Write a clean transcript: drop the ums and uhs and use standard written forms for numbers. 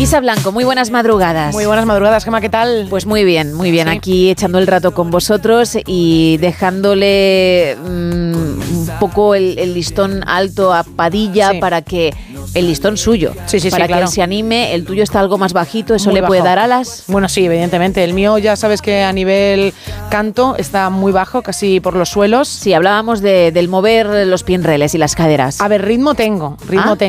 Isa Blanco, muy buenas madrugadas. Muy buenas madrugadas, Gemma, ¿qué tal? Pues muy bien, sí. Aquí echando el rato con vosotros y dejándole un poco el listón alto a Padilla, sí, para que... El listón suyo, para que él se anime. El tuyo está algo más bajito, ¿eso muy le bajo. Puede dar alas? Bueno, sí, evidentemente. El mío ya sabes que a nivel canto está muy bajo, casi por los suelos. Sí, hablábamos del mover los pinreles y las caderas. A ver, ritmo tengo.